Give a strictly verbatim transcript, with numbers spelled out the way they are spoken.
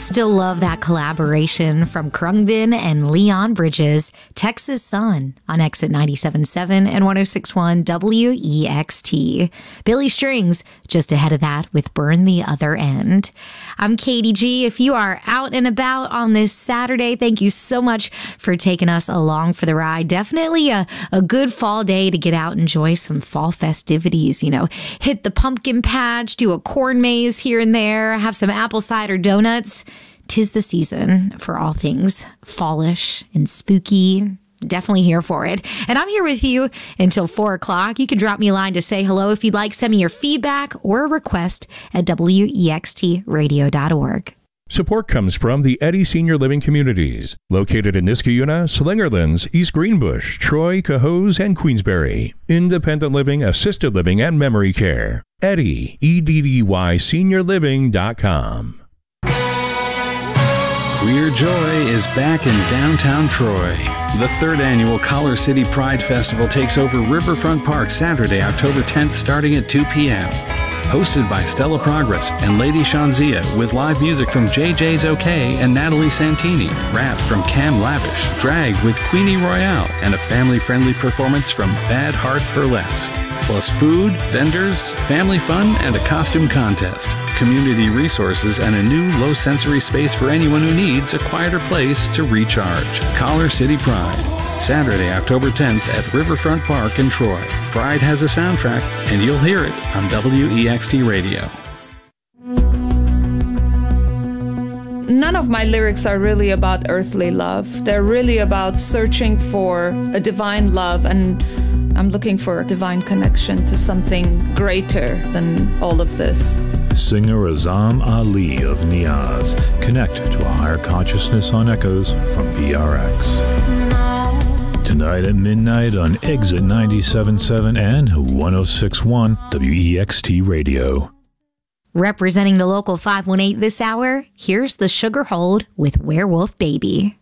Still love that collaboration from Krungbin and Leon Bridges, Texas Sun on Exit ninety-seven point seven and one oh six point one W E X T. Billy Strings just ahead of that with Burn the Other End. I'm Katie G. If you are out and about on this Saturday, thank you so much for taking us along for the ride. Definitely a, a good fall day to get out and enjoy some fall festivities. You know, hit the pumpkin patch, do a corn maze here and there, have some apple cider donuts. 'Tis the season for all things fallish and spooky. Definitely here for it. And I'm here with you until four o'clock. You can drop me a line to say hello if you'd like. Send me your feedback or a request at W E X T radio dot org. Support comes from the Eddy Senior Living Communities, located in Niskayuna, Slingerlands, East Greenbush, Troy, Cohoes, and Queensbury. Independent living, assisted living, and memory care. Eddy, E D D Y Senior Living dot com. Queer Joy is back in downtown Troy. The third annual Collar City Pride Festival takes over Riverfront Park Saturday, October tenth, starting at two p.m. Hosted by Stella Progress and Lady Shanzia, with live music from J J's OK and Natalie Santini, rap from Cam Lavish, drag with Queenie Royale, and a family-friendly performance from Bad Heart Burlesque. Plus food, vendors, family fun, and a costume contest. Community resources and a new low-sensory space for anyone who needs a quieter place to recharge. Collar City Pride. Saturday, October tenth at Riverfront Park in Troy. Pride has a soundtrack, and you'll hear it on W E X T Radio. None of my lyrics are really about earthly love. They're really about searching for a divine love, and I'm looking for a divine connection to something greater than all of this. Singer Azam Ali of Niaz. Connect to a higher consciousness on Echoes from P R X. Tonight at midnight on Exit ninety-seven point seven and one oh six point one W E X T Radio. Representing the local five one eight this hour, here's the Sugar Hold with Werewolf Baby.